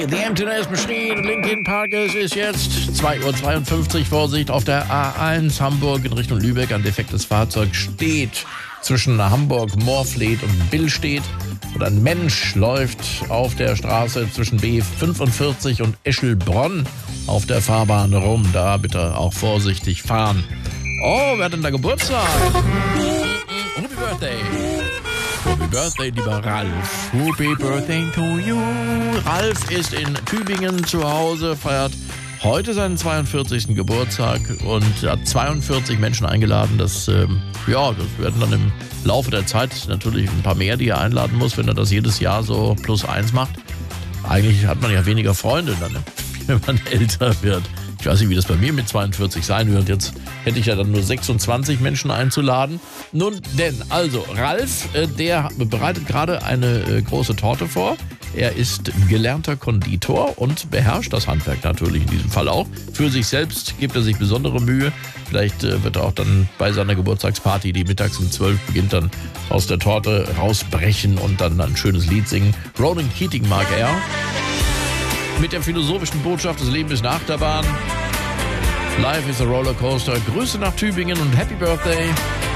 The Emptiness Machine, Linkin Park, es ist jetzt 2:52 Uhr, Vorsicht auf der A1 Hamburg in Richtung Lübeck. Ein defektes Fahrzeug steht zwischen Hamburg, Moorfleet und Billstedt. Und ein Mensch läuft auf der Straße zwischen B45 und Eschelbronn auf der Fahrbahn rum. Da bitte auch vorsichtig fahren. Oh, wer hat denn da Geburtstag? Happy Birthday. Happy Birthday, lieber Ralf. Happy Birthday to you. Ralf ist in Tübingen zu Hause, feiert heute seinen 42. Geburtstag und hat 42 Menschen eingeladen. Das werden dann im Laufe der Zeit natürlich ein paar mehr, die er einladen muss, wenn er das jedes Jahr so +1 macht. Eigentlich hat man ja weniger Freunde dann, wenn man älter wird. Ich weiß nicht, wie das bei mir mit 42 sein wird. Jetzt hätte ich ja dann nur 26 Menschen einzuladen. Nun denn, also Ralf, der bereitet gerade eine große Torte vor. Er ist gelernter Konditor und beherrscht das Handwerk natürlich in diesem Fall auch. Für sich selbst gibt er sich besondere Mühe. Vielleicht wird er auch dann bei seiner Geburtstagsparty, die mittags um 12 beginnt, dann aus der Torte rausbrechen und dann ein schönes Lied singen. Ronan Keating mag er. Mit der philosophischen Botschaft, das Leben ist eine Achterbahn. Life is a Rollercoaster. Grüße nach Tübingen und Happy Birthday.